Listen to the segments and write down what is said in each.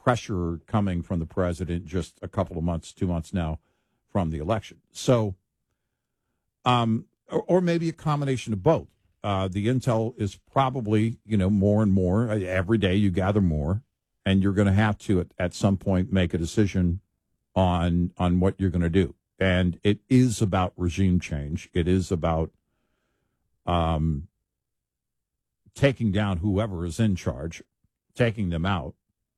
pressure coming from the president just a couple of months, 2 months now from the election. So, or maybe a combination of both. The intel is probably, more and more. Every day you gather more, and you're going to have to, at some point, make a decision on what you're going to do. And it is about regime change. It is about taking down whoever is in charge, taking them out.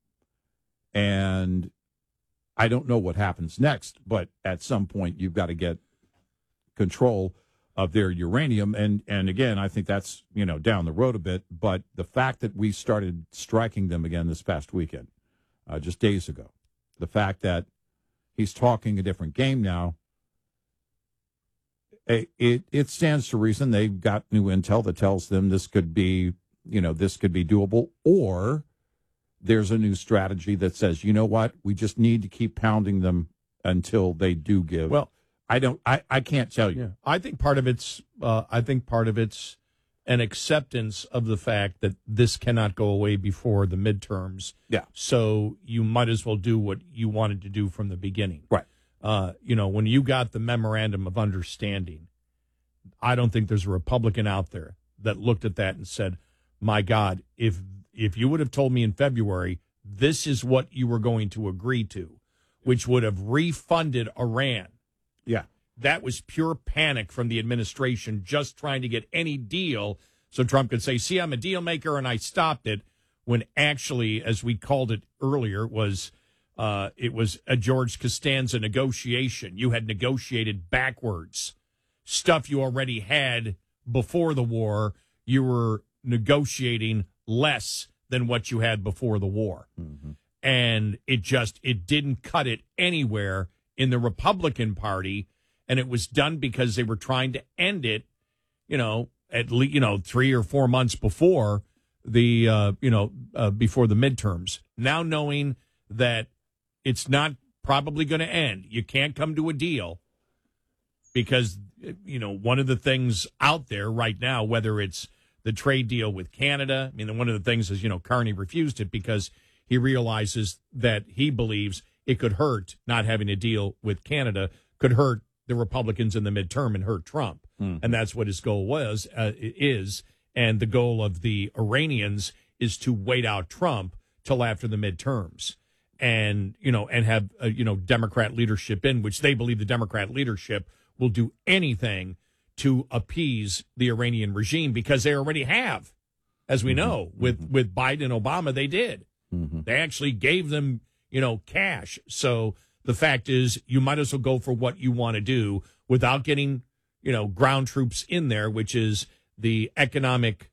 And I don't know what happens next, but at some point you've got to get control of their uranium. And again, I think that's, down the road a bit. But the fact that we started striking them again this past weekend, just days ago, the fact that he's talking a different game now, it stands to reason they've got new intel that tells them this could be, this could be doable, or there's a new strategy that says, you know what, we just need to keep pounding them until they do give. Well, I can't tell you. Yeah. I think part of it's an acceptance of the fact that this cannot go away before the midterms. Yeah. So you might as well do what you wanted to do from the beginning. Right. When you got the memorandum of understanding, I don't think there's a Republican out there that looked at that and said, my God, if you would have told me in February, this is what you were going to agree to, which would have refunded Iran. Yeah. That was pure panic from the administration, just trying to get any deal so Trump could say, see, I'm a deal maker and I stopped it, when actually, as we called it earlier, it was a George Costanza negotiation. You had negotiated backwards. Stuff you already had before the war, you were negotiating less than what you had before the war. Mm-hmm. And it didn't cut it anywhere in the Republican Party, and it was done because they were trying to end it, at least, 3 or 4 months before the, before the midterms. Now knowing that it's not probably going to end, you can't come to a deal because, one of the things out there right now, whether it's the trade deal with Canada, one of the things is, Carney refused it because he realizes that he believes it could hurt, not having a deal with Canada could hurt the Republicans in the midterm and hurt Trump. Mm-hmm. And that's what his goal is. And the goal of the Iranians is to wait out Trump till after the midterms and have, Democrat leadership in, which they believe the Democrat leadership will do anything to appease the Iranian regime because they already have, as we know, with Biden and Obama, they did. Mm-hmm. They actually gave them, cash. So the fact is, you might as well go for what you want to do without getting, ground troops in there, which is the economic,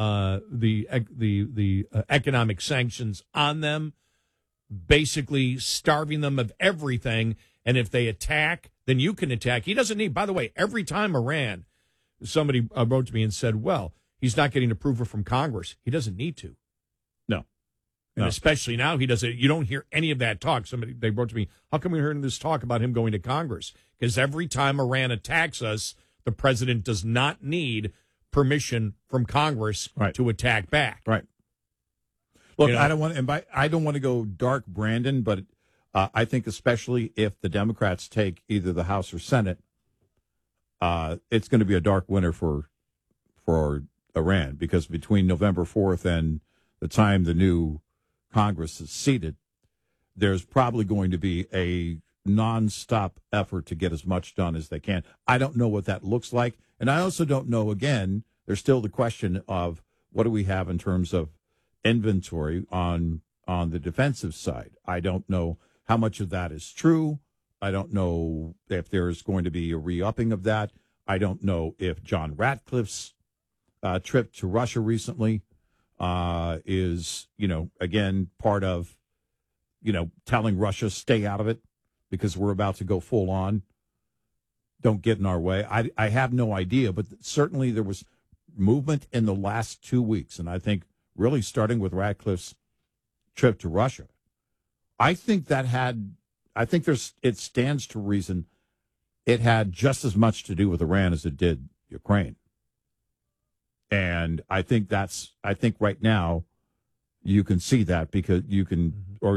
economic sanctions on them, basically starving them of everything. And if they attack, then you can attack. He doesn't need, by the way, every time Iran, somebody wrote to me and said, well, he's not getting approval from Congress. He doesn't need to. And especially now, he doesn't. You don't hear any of that talk. They wrote to me, how come we're hearing this talk about him going to Congress? Because every time Iran attacks us, the president does not need permission from Congress to attack back. Right. Look, I don't want to go dark, Brandon, but I think especially if the Democrats take either the House or Senate, it's going to be a dark winter for Iran, because between November 4th and the time the new Congress is seated, there's probably going to be a nonstop effort to get as much done as they can. I don't know what that looks like. And I also don't know, again, there's still the question of what do we have in terms of inventory on the defensive side. I don't know how much of that is true. I don't know if there's going to be a re-upping of that. I don't know if John Ratcliffe's trip to Russia recently is, again, part of, telling Russia, stay out of it because we're about to go full on. Don't get in our way. I have no idea, but certainly there was movement in the last 2 weeks. And I think really starting with Ratcliffe's trip to Russia, I think it stands to reason it had just as much to do with Iran as it did Ukraine. And I think right now you can see that because you can, or